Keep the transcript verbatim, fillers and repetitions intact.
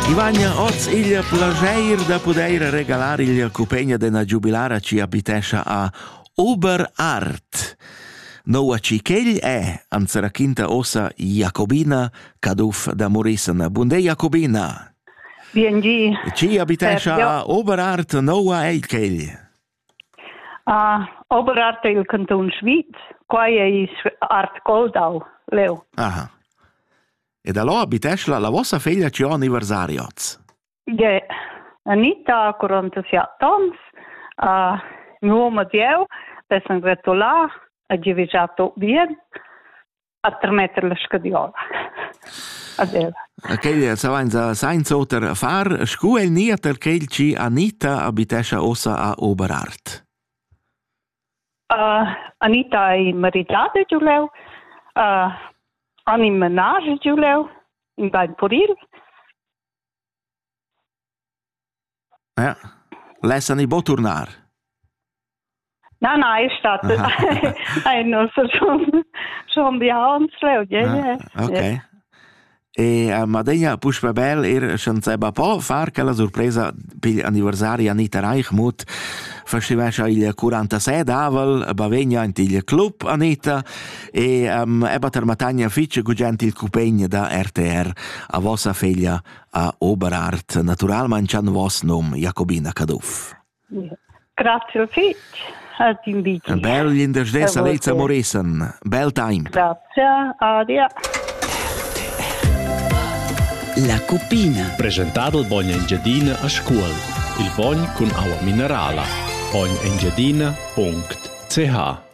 Ivania, oz il plager da poter regalare il cupegna della giubilara ci abitescia a Oberart. Noa ci ch'egl è, anzera quinta ossa Jacobina Caduf da Morissen. Buondè Jacobina. Biengi. Ci abitescia Eh, a Oberart, noa è il ch'egl. Uh, Oberart è il canton Schwyz, qua è Art Goldau, Leo. Ah. E da là abitescia la vostra figlia ci ha anniversario. Ja, Anita ha quarantasette ans, uh, mio uomo di eu, è un gratolà, ha givigiato bien, a tre metri la scadiola. Adela. Che savanza sainz oter far scuel nieter che ci Anita abitescia ossa a Oberart. Uh, Anita è maritata giuleu, uh, hanno in menage giuleu, in Bain Poril. Ja, lessa ni bo tornar. No, no, è stato, è nostro schon, schon di Hansleu, ja, ja. Ok. E a Madegna Puspebel er schon seba po far che la sorpresa per l'anniversario Anita Reichmuth festivescia il quarantasei avel bavegna in il club Anita e um, eba ter matagna fitch gugent il cupegn da R T R a vossa figlia a Oberart naturalmente c'han vos nom Jacobina Caduf. Grazie fitch. Ad inviti. Bel l'indersdes a Lezza Morissen. Bel time. Grazie, adia. La Cupina. Presentato il Bogna Engiadina a scuola. Il Bogn con acqua minerale. bogn engiadina punto c h